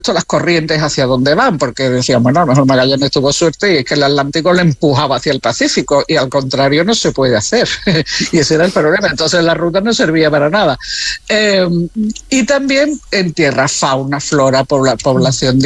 las corrientes hacia dónde van, porque decían, bueno, a lo mejor Magallanes tuvo suerte y es que el Atlántico le empujaba hacia el Pacífico, y al contrario no se puede hacer. Y ese era el problema. Entonces la ruta no servía para nada. Y también en tierra, fauna, flora, población